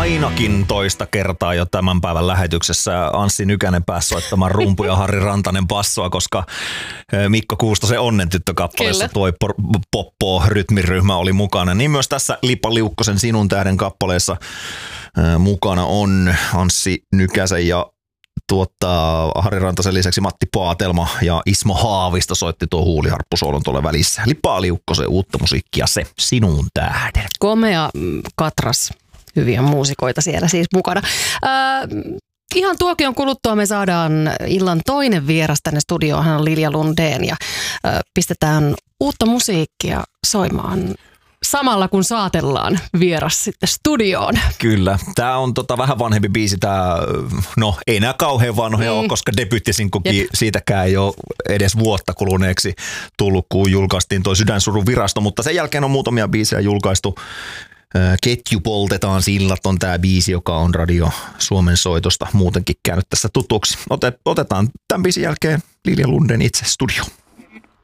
ainakin toista kertaa jo tämän päivän lähetyksessä Anssi Nykänen pääsi soittamaan rumpuja ja Harri Rantanen bassoa, koska Mikko Kuustosen Onnen tyttö-kappaleessa tuo poppo-rytmiryhmä oli mukana. Niin myös tässä Lipa Liukkosen Sinun tähden kappaleessa mukana on Anssi Nykäsen ja Harri Rantasen lisäksi Matti Paatelma ja Ismo Haavisto soitti tuo huuliharppusoolon tuolle välissä. Lipa Liukkosen uutta musiikkia, se Sinun tähden. Komea katras, hyviä muusikoita siellä siis mukana. Ihan tuokion kuluttua me saadaan illan toinen vieras tänne studioon, hän on Lilja Lundén ja pistetään uutta musiikkia soimaan. Samalla kun saatellaan vieras sitten studioon. Kyllä. Tämä on vähän vanhempi biisi. No ei nää kauhean vanhoja ole, koska debyyttisinkukin siitäkään ei ole edes vuotta kuluneeksi tullut, kun julkaistiin toi Sydänsurun virasto. Mutta sen jälkeen on muutamia biisejä julkaistu. Ketju poltetaan sillat on tämä biisi, joka on Radio Suomen soitosta muutenkin käynyt tässä tutuksi. Otetaan tämän biisin jälkeen Lilja Lundén itse studio.